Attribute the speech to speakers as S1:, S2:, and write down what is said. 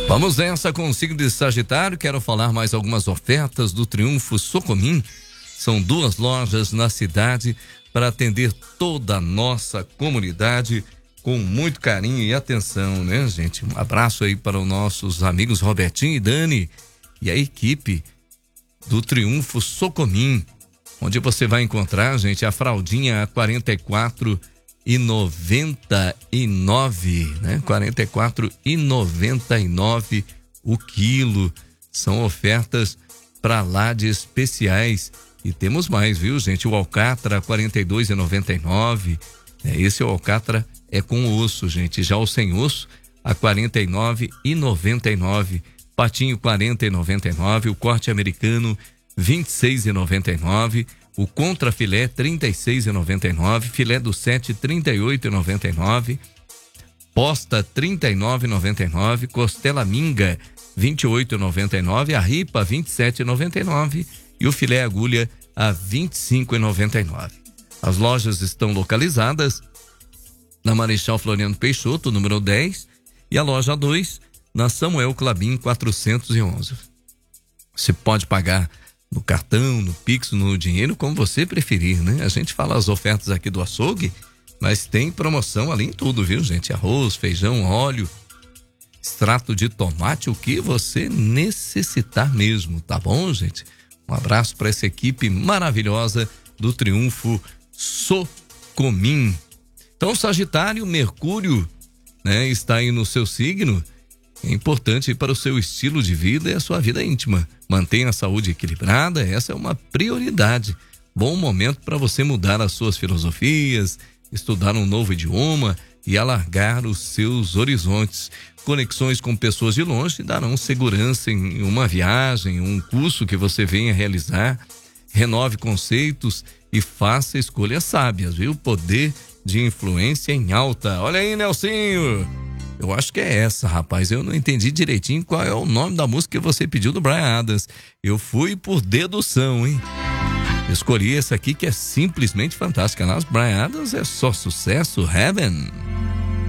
S1: Vamos nessa com o signo de Sagitário. Quero falar mais algumas ofertas do Triunfo Socomim. São 2 lojas na cidade para atender toda a nossa comunidade com muito carinho e atenção, né, gente? Um abraço aí para os nossos amigos Robertinho e Dani e a equipe do Triunfo Socomim, onde você vai encontrar, gente, a fraldinha a R$44,99, né? R$44,99 o quilo. São ofertas para lá de especiais. E temos mais, viu, gente? O alcatra, R$42,99. Esse alcatra é com osso, gente. Já o sem osso, a R$49,99. Patinho, R$40,99. O corte americano, R$26,99. O contrafilé, R$36,99. Filé do 7, R$38,99. Posta, R$39,99. Costela minga, R$28,99. A ripa, R$27,99. E o filé agulha a R$25,99. As lojas estão localizadas na Marechal Floriano Peixoto, número 10, e a loja 2 na Samuel Clabin 411. Você pode pagar no cartão, no Pix, no dinheiro, como você preferir, né? A gente fala as ofertas aqui do açougue, mas tem promoção ali em tudo, viu, gente? Arroz, feijão, óleo, extrato de tomate, o que você necessitar mesmo, tá bom, gente? Um abraço para essa equipe maravilhosa do Triunfo Socomim. Então, Sagitário, Mercúrio, né, está aí no seu signo. É importante para o seu estilo de vida e a sua vida íntima. Mantenha a saúde equilibrada, essa é uma prioridade. Bom momento para você mudar as suas filosofias, estudar um novo idioma e alargar os seus horizontes. Conexões com pessoas de longe darão segurança em uma viagem, um curso que você venha realizar. Renove conceitos e faça escolhas sábias, viu? Poder de influência em alta. Olha aí, Nelsinho. Eu acho que é essa, rapaz. Eu não entendi direitinho qual é o nome da música que você pediu do Bryan Adams. Eu fui por dedução, hein? Escolhi essa aqui que é simplesmente fantástica. Nas Bryan Adams é só sucesso. Heaven.